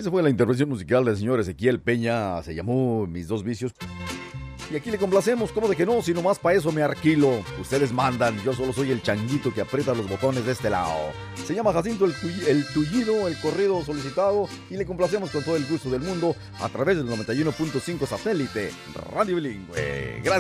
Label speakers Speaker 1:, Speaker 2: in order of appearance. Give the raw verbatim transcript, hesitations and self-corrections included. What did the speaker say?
Speaker 1: Esa fue la intervención musical del señor Ezequiel Peña. Se llamó Mis Dos Vicios. Y aquí le complacemos, ¿cómo de que no? Si nomás para eso me alquilo. Ustedes mandan, yo solo soy el changuito que aprieta los botones de este lado. Se llama Jacinto el, el Tullido, el corrido solicitado. Y le complacemos con todo el gusto del mundo a través del noventa y uno punto cinco satélite Radio Bilingüe. Gracias.